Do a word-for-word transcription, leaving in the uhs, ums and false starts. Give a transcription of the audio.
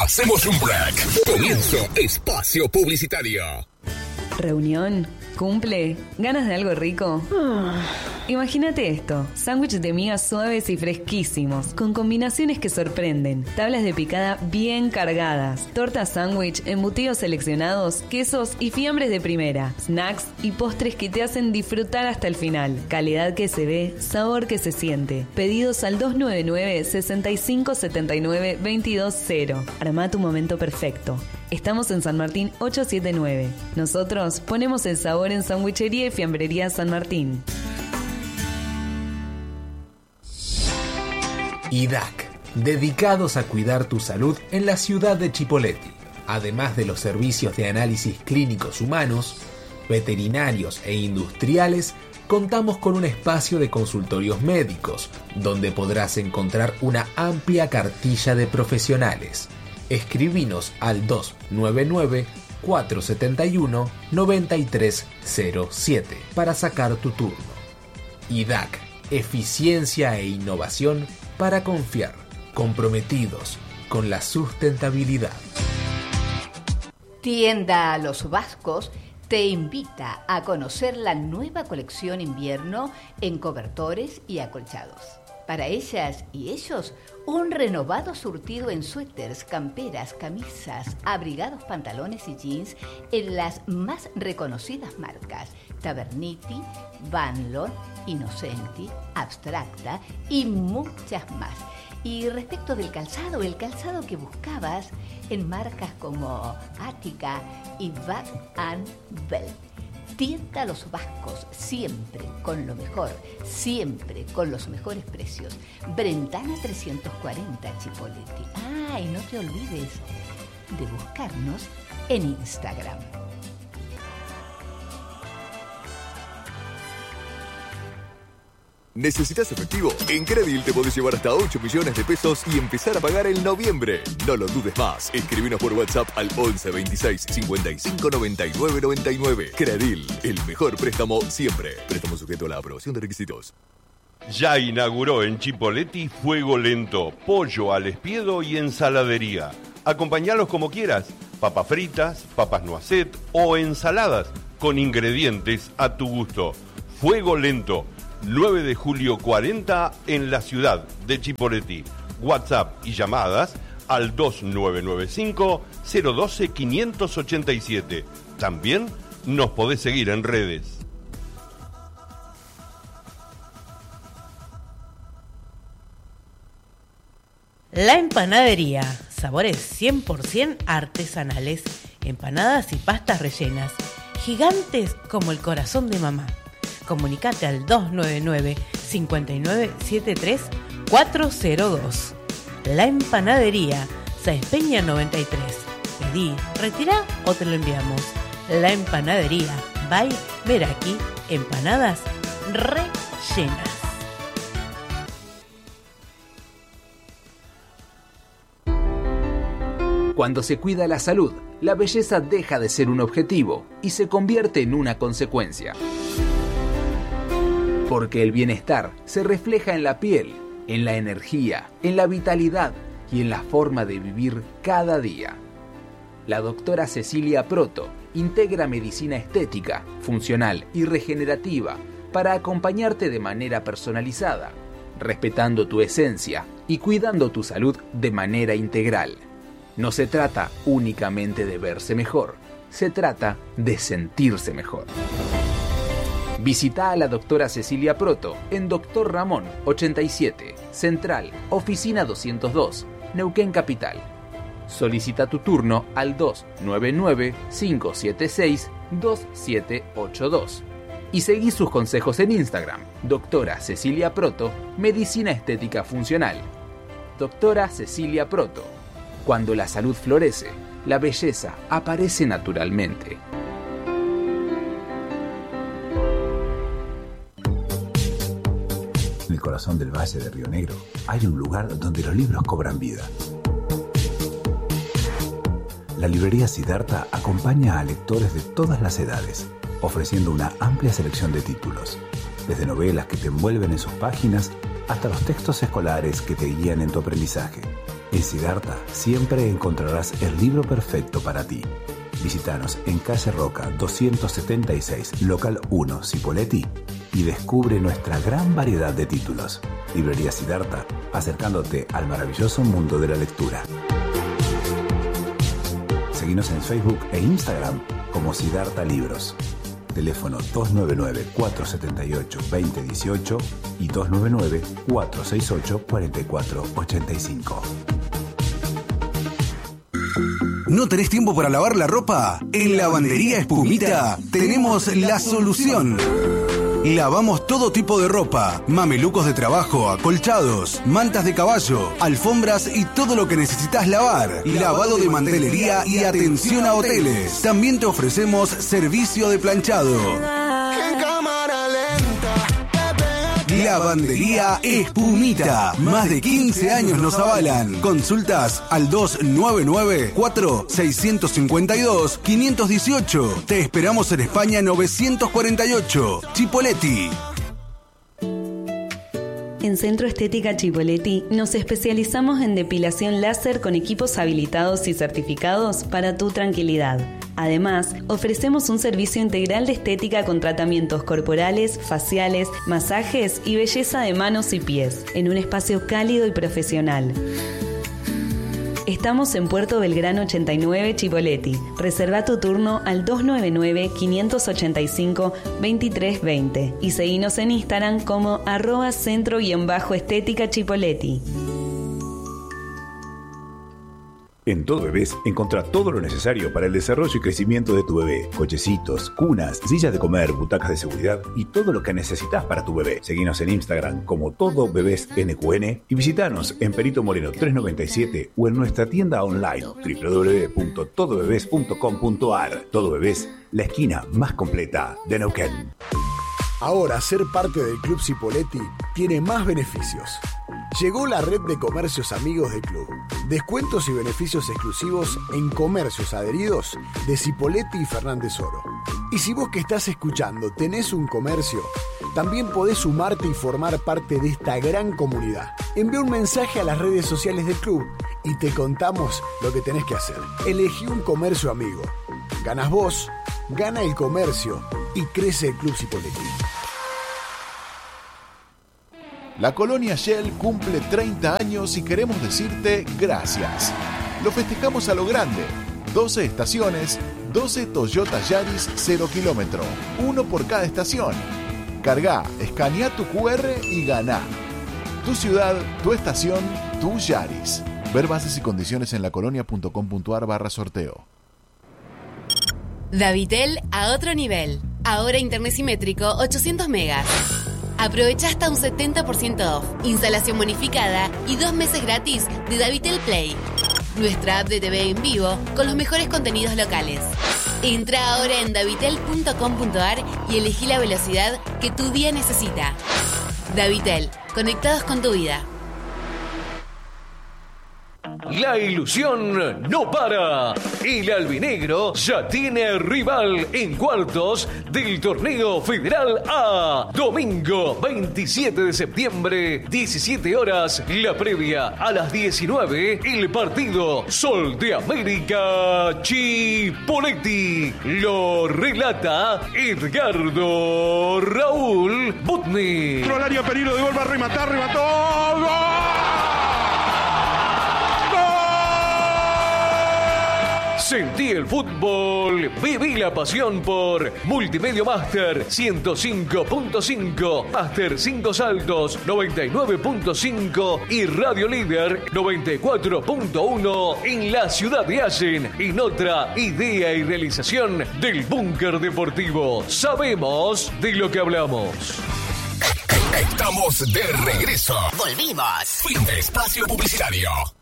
Hacemos un break. Comienzo espacio publicitario. ¿Reunión? ¿Cumple? ¿Ganas de algo rico? Imagínate esto, sándwiches de migas suaves y fresquísimos, con combinaciones que sorprenden, tablas de picada bien cargadas, tortas sándwich, embutidos seleccionados, quesos y fiambres de primera, snacks y postres que te hacen disfrutar hasta el final. Calidad que se ve, sabor que se siente. Pedidos al dos nueve nueve, seis cinco siete nueve, dos dos cero. Armá tu momento perfecto. Estamos en San Martín ochocientos setenta y nueve. Nosotros ponemos el sabor en Sandwichería y Fiambrería San Martín. I D A C, dedicados a cuidar tu salud en la ciudad de Chipoleti. Además de los servicios de análisis clínicos humanos, veterinarios e industriales, contamos con un espacio de consultorios médicos, donde podrás encontrar una amplia cartilla de profesionales. Escribinos al dos nueve nueve, cuatro siete uno, nueve tres cero siete para sacar tu turno. I D A C, eficiencia e innovación para confiar, comprometidos con la sustentabilidad. Tienda Los Vascos te invita a conocer la nueva colección invierno en cobertores y acolchados. Para ellas y ellos, un renovado surtido en suéteres, camperas, camisas, abrigados, pantalones y jeans en las más reconocidas marcas Taverniti, Vanlord, Innocenti, Abstracta y muchas más. Y respecto del calzado, el calzado que buscabas en marcas como Attica y Bag and Bell. Tienda Los Vascos, siempre con lo mejor, siempre con los mejores precios. Brentana trescientos cuarenta, Chipoleti. Ah, y no te olvides de buscarnos en Instagram. ¿Necesitas efectivo? En Credil te podés llevar hasta ocho millones de pesos y empezar a pagar en noviembre. No lo dudes más. Escribinos por WhatsApp al once veintiséis cincuenta y cinco noventa y nueve noventa y nueve. Credil, el mejor préstamo siempre. Préstamo sujeto a la aprobación de requisitos. Ya inauguró en Chipoleti Fuego Lento, pollo al espiedo y ensaladería. Acompañalos como quieras, papas fritas, papas noisette o ensaladas con ingredientes a tu gusto. Fuego Lento, nueve de julio cuarenta en la ciudad de Chipoleti. WhatsApp y llamadas al dos nueve nueve cinco, cero uno dos, cinco ocho siete. También nos podés seguir en redes. La Empanadería, sabores cien por ciento artesanales, empanadas y pastas rellenas, gigantes como el corazón de mamá. Comunicate al dos nueve nueve, cinco nueve siete tres, cuatro cero dos. La Empanadería, Sáenz Peña noventa y tres. Pedí, retirá o te lo enviamos. La Empanadería, by Meraki, empanadas rellenas. Cuando se cuida la salud, la belleza deja de ser un objetivo y se convierte en una consecuencia. Porque el bienestar se refleja en la piel, en la energía, en la vitalidad y en la forma de vivir cada día. La doctora Cecilia Proto integra medicina estética, funcional y regenerativa para acompañarte de manera personalizada, respetando tu esencia y cuidando tu salud de manera integral. No se trata únicamente de verse mejor, se trata de sentirse mejor. Visita a la doctora Cecilia Proto en Doctor Ramón ochenta y siete, Central, Oficina doscientos dos, Neuquén Capital. Solicita tu turno al dos nueve nueve, cinco siete seis, dos siete ocho dos. Y seguí sus consejos en Instagram, Doctora Cecilia Proto, Medicina Estética Funcional. Doctora Cecilia Proto. Cuando la salud florece, la belleza aparece naturalmente. En el corazón del Valle de Río Negro hay un lugar donde los libros cobran vida. La librería Siddhartha acompaña a lectores de todas las edades, ofreciendo una amplia selección de títulos, desde novelas que te envuelven en sus páginas hasta los textos escolares que te guían en tu aprendizaje. En Siddhartha siempre encontrarás el libro perfecto para ti. Visítanos en calle Roca doscientos setenta y seis, local uno, Cipolletti, y descubre nuestra gran variedad de títulos. Librería Siddhartha, acercándote al maravilloso mundo de la lectura. Seguinos en Facebook e Instagram como Siddhartha Libros. Teléfono dos nueve nueve, cuatro siete ocho, dos cero uno ocho y dos nueve nueve, cuatro seis ocho, cuatro cuatro ocho cinco. ¿No tenés tiempo para lavar la ropa? En Lavandería Espumita tenemos la solución. Lavamos todo tipo de ropa, mamelucos de trabajo, acolchados, mantas de caballo, alfombras y todo lo que necesitas lavar. Lavado de mantelería y atención a hoteles. También te ofrecemos servicio de planchado. Lavandería Espumita. Más de quince años nos avalan. Consultas al dos nueve nueve, cuatro seis cinco dos, cinco uno ocho. Te esperamos en España novecientos cuarenta y ocho. Chipolletti. En Centro Estética Chipolletti nos especializamos en depilación láser con equipos habilitados y certificados para tu tranquilidad. Además, ofrecemos un servicio integral de estética con tratamientos corporales, faciales, masajes y belleza de manos y pies, en un espacio cálido y profesional. Estamos en Puerto Belgrano ochenta y nueve, Chipolletti. Reserva tu turno al dos nueve nueve, cinco ocho cinco, dos tres dos cero y seguinos en Instagram como arroba centro-estética Chipolletti. En Todo Bebés encontrá todo lo necesario para el desarrollo y crecimiento de tu bebé. Cochecitos, cunas, sillas de comer, butacas de seguridad y todo lo que necesitas para tu bebé. Seguinos en Instagram como Todo Bebés N Q N y visitanos en Perito Moreno trescientos noventa y siete o en nuestra tienda online doble u doble u doble u punto todo bebés punto com punto a r. Todo Bebés, la esquina más completa de Neuquén. Ahora ser parte del Club Cipolletti tiene más beneficios. Llegó la red de comercios amigos del club. Descuentos y beneficios exclusivos en comercios adheridos de Cipolletti y Fernández Oro. Y si vos que estás escuchando tenés un comercio, también podés sumarte y formar parte de esta gran comunidad. Envía un mensaje a las redes sociales del club y te contamos lo que tenés que hacer. Elegí un comercio amigo. Ganas vos, gana el comercio y crece el Club Cipolletti. La Colonia Shell cumple treinta años y queremos decirte gracias. Lo festejamos a lo grande. doce estaciones, doce Toyota Yaris cero kilómetro, uno por cada estación. Cargá, escanea tu cu erre y ganá. Tu ciudad, tu estación, tu Yaris. Ver bases y condiciones en lacolonia.com.ar barra sorteo. Davitel a otro nivel. Ahora internet simétrico ochocientos megas. Aprovecha hasta un setenta por ciento off, instalación bonificada y dos meses gratis de Davitel Play. Nuestra app de T V en vivo con los mejores contenidos locales. Entra ahora en davitel punto com punto a r y elegí la velocidad que tu día necesita. Davitel, conectados con tu vida. La ilusión no para. El albinegro ya tiene rival en cuartos del torneo Federal A. Domingo veintisiete de septiembre, diecisiete horas, la previa. A las diecinueve, el partido Sol de América Chipolletti. Lo relata Edgardo Raúl Butni. Trolario peligro de gol, va a rematar, remató. ¡Gol! Sentí el fútbol, viví la pasión por Multimedia Master ciento cinco punto cinco, Master cinco Saltos noventa y nueve punto cinco y Radio Líder noventa y cuatro punto uno en la ciudad de Allen, en otra idea y realización del Búnker Deportivo. Sabemos de lo que hablamos. Estamos de regreso. Volvimos. Fin de espacio publicitario.